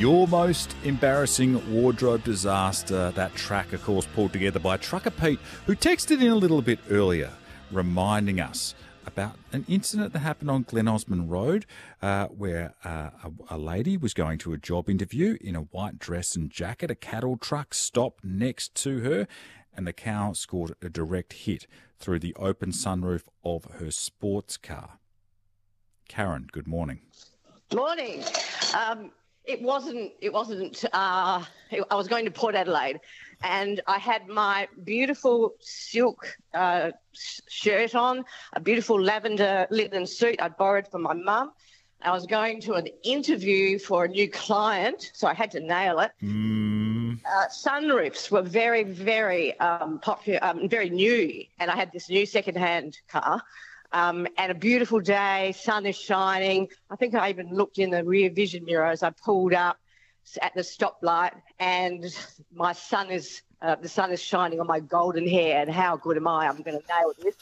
Your most embarrassing wardrobe disaster. That track, of course, pulled together by Trucker Pete, who texted in a little bit earlier, reminding us about an incident that happened on Glen Osmond Road where a lady was going to a job interview in a white dress and jacket. A cattle truck stopped next to her and the car scored a direct hit through the open sunroof of her sports car. Karen, good morning. Morning. It wasn't. I was going to Port Adelaide, and I had my beautiful silk shirt on, a beautiful lavender linen suit I'd borrowed from my mum. I was going to an interview for a new client, so I had to nail it. Sunroofs were very, very popular, very new, and I had this new second-hand car. And a beautiful day, sun is shining. I think I even looked in the rear vision mirror as I pulled up at the stoplight, and the sun is shining on my golden hair. And how good am I? I'm going to nail this.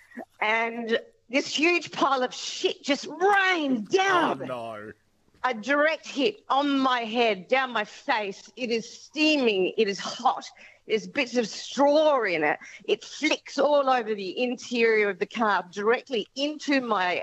And this huge pile of shit just rained down. Oh, no. A direct hit on my head, down my face. It is steaming. It is hot. There's bits of straw in it. It flicks all over the interior of the car, directly into my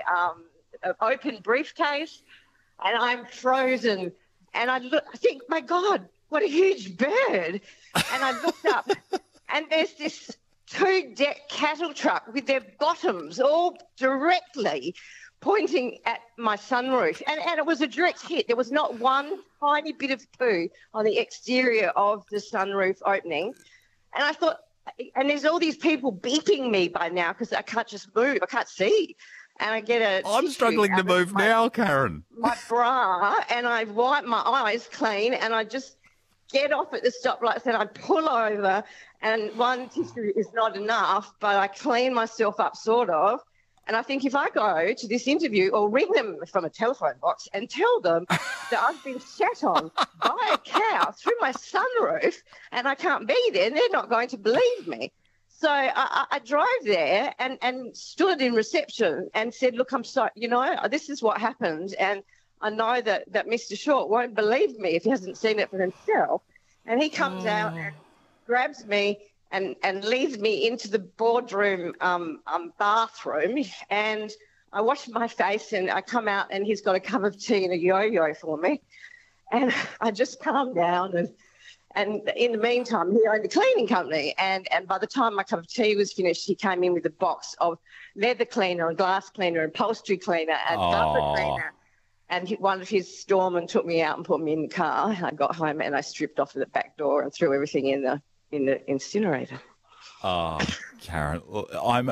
open briefcase, and I'm frozen. And I think, my God, what a huge bird. And I looked up, and there's this 2-deck cattle truck with their bottoms all directly pointing at my sunroof. And it was a direct hit. There was not one tiny bit of poo on the exterior of the sunroof opening. And I thought, and there's all these people beeping me by now because I can't just move. I can't see. And I get I'm struggling to move now, Karen. My bra, and I wipe my eyes clean, and I just get off at the stoplights and I pull over, and one tissue is not enough, but I clean myself up sort of. And I think if I go to this interview or ring them from a telephone box and tell them that I've been sat on by a cow through my sunroof and I can't be there, they're not going to believe me. So I drove there and stood in reception and said, look, I'm sorry, this is what happened. And I know that Mr. Short won't believe me if he hasn't seen it for himself. And he comes out and grabs me and leads me into the boardroom bathroom, and I wash my face and I come out and he's got a cup of tea and a yo-yo for me, and I just calm down and in the meantime he owned a cleaning company, and by the time my cup of tea was finished he came in with a box of leather cleaner and glass cleaner and upholstery cleaner and carpet cleaner, and one of his storemen took me out and put me in the car, and I got home and I stripped off at the back door and threw everything in the incinerator. Oh, Karen, I'm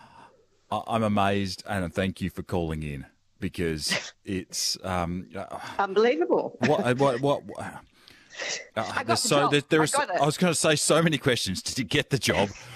amazed, and thank you for calling in, because it's unbelievable. I was going to say so many questions. Did you get the job?